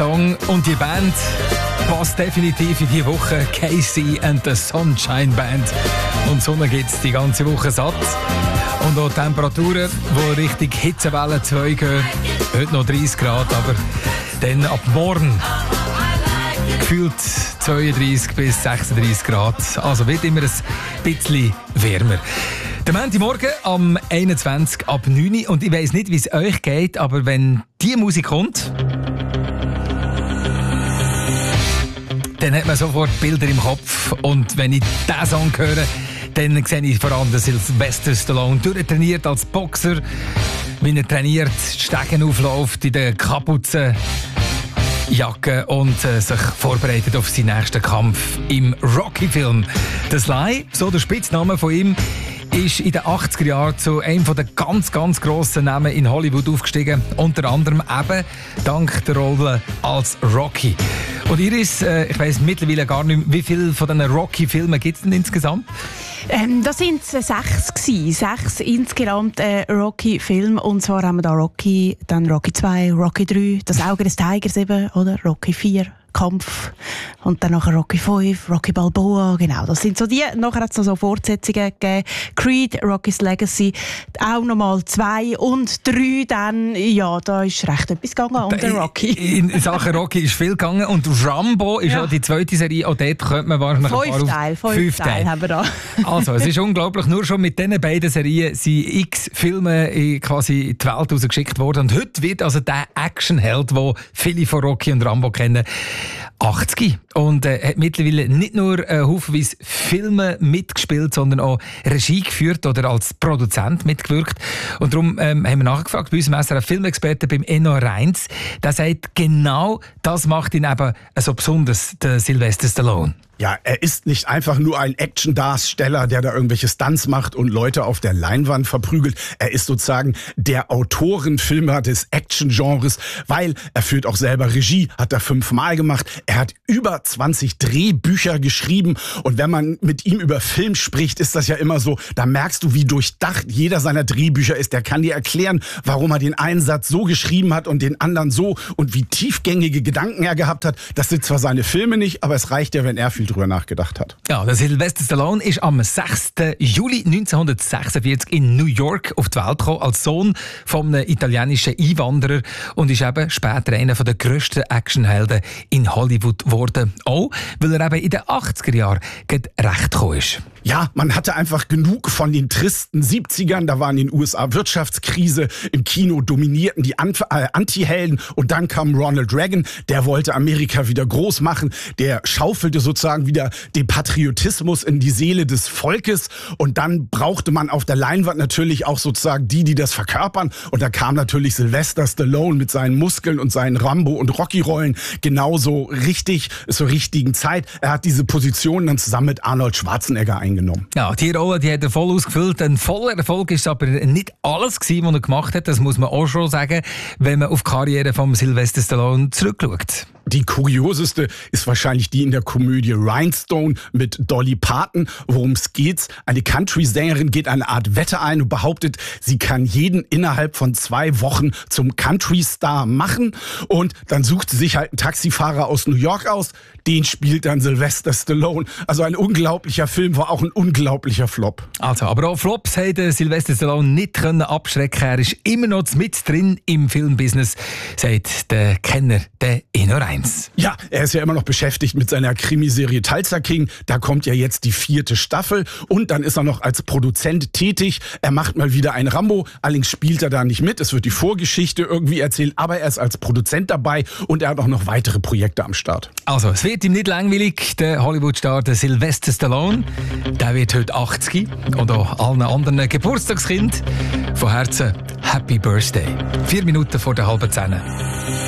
Song und die Band passt definitiv in die Woche. Casey and the Sunshine Band. Und Sonne gibt's die ganze Woche satt. Und auch Temperaturen, die Richtung Hitzewelle 2 gehen. Heute noch 30 Grad, aber dann ab morgen gefühlt 32 bis 36 Grad. Also wird immer ein bisschen wärmer. Der Montagmorgen am 21 ab 9 Uhr. Und ich weiss nicht, wie es euch geht, aber wenn diese Musik kommt, dann hat man sofort Bilder im Kopf. Und wenn ich diesen Song höre, dann sehe ich vor allem den Sylvester Stallone durchtrainiert als Boxer, wie er trainiert, die Stegen aufläuft in der Kapuzenjacke und sich vorbereitet auf seinen nächsten Kampf im Rocky-Film. Der Sly, so der Spitzname von ihm, ist in den 80er Jahren zu einem der ganz, ganz grossen Namen in Hollywood aufgestiegen. Unter anderem eben dank der Rolle als Rocky. Und Iris, ich weiss mittlerweile gar nicht mehr, wie viele von diesen Rocky-Filmen gibt es denn insgesamt? Das sind 6 gewesen. 6 insgesamt Rocky-Filme. Und zwar haben wir da Rocky, dann Rocky 2, Rocky 3, das Auge des Tigers eben, oder? Rocky 4. Kampf und dann nachher Rocky 5, Rocky Balboa, genau, das sind so die. Nachher hat es noch so Fortsetzungen gegeben, Creed, Rocky's Legacy, auch nochmal 2 und 3 dann, ja, da ist recht etwas gegangen unter Rocky. In Sachen Rocky ist viel gegangen und Rambo ist ja die zweite Serie, auch dort könnte man wahrscheinlich 5 Teile haben wir da. Also, es ist unglaublich, nur schon mit diesen beiden Serien sind x Filme quasi in die Welt rausgeschickt worden und heute wird also der Actionheld, den viele von Rocky und Rambo kennen, 80 und hat mittlerweile nicht nur haufenweise Filme mitgespielt, sondern auch Regie geführt oder als Produzent mitgewirkt. Und darum haben wir nachgefragt bei unserem SRF Filmexperten beim Enno Reins. Der sagt, genau das macht ihn eben so besonders, der Sylvester Stallone. Ja, er ist nicht einfach nur ein Action-Darsteller, der da irgendwelche Stunts macht und Leute auf der Leinwand verprügelt. Er ist sozusagen der Autorenfilmer des Action-Genres, weil er führt auch selber Regie, hat er 5-mal gemacht. Er hat über 20 Drehbücher geschrieben und wenn man mit ihm über Film spricht, ist das ja immer so, da merkst du, wie durchdacht jeder seiner Drehbücher ist. Der kann dir erklären, warum er den einen Satz so geschrieben hat und den anderen so und wie tiefgängige Gedanken er gehabt hat. Das sind zwar seine Filme nicht, aber es reicht ja, wenn er viel drüber nachgedacht hat. Ja, der Sylvester Stallone ist am 6. Juli 1946 in New York auf die Welt gekommen, als Sohn von einem italienischen Einwanderer und ist eben später einer der grössten Actionhelden in Hollywood geworden. Auch, weil er eben in den 80er Jahren recht gekommen ist. Ja, man hatte einfach genug von den tristen 70ern. Da war in den USA Wirtschaftskrise. Im Kino dominierten die Anti-Helden. Und dann kam Ronald Reagan. Der wollte Amerika wieder groß machen. Der schaufelte sozusagen wieder den Patriotismus in die Seele des Volkes. Und dann brauchte man auf der Leinwand natürlich auch sozusagen die das verkörpern. Und da kam natürlich Sylvester Stallone mit seinen Muskeln und seinen Rambo- und Rocky-Rollen genauso richtig, zur richtigen Zeit. Er hat diese Position dann zusammen mit Arnold Schwarzenegger eingenommen. Ja, die Rolle, die hat er voll ausgefüllt. Ein voller Erfolg ist aber nicht alles gewesen, was er gemacht hat. Das muss man auch schon sagen, wenn man auf die Karriere von Sylvester Stallone zurückschaut. Die kurioseste ist wahrscheinlich die in der Komödie Rhinestone mit Dolly Parton. Worum es geht? Eine Country-Sängerin geht eine Art Wette ein und behauptet, sie kann jeden innerhalb von 2 Wochen zum Country-Star machen. Und dann sucht sie sich halt einen Taxifahrer aus New York aus. Den spielt dann Sylvester Stallone. Also ein unglaublicher Film, war auch ein unglaublicher Flop. Also, aber auch Flops hätte Sylvester Stallone nicht abschrecken. Er ist immer noch mit drin im Filmbusiness, sagt der Kenner, der Enno Reins. Ja, er ist ja immer noch beschäftigt mit seiner Krimiserie Tulsa King. Da kommt ja jetzt die 4. Staffel. Und dann ist er noch als Produzent tätig. Er macht mal wieder ein Rambo. Allerdings spielt er da nicht mit. Es wird die Vorgeschichte irgendwie erzählt. Aber er ist als Produzent dabei. Und er hat auch noch weitere Projekte am Start. Also, es wird ihm nicht langweilig. Der Hollywood-Star, der Sylvester Stallone, der wird heute 80 und auch allen anderen Geburtstagskind von Herzen Happy Birthday. 4 Minuten vor der 9:30.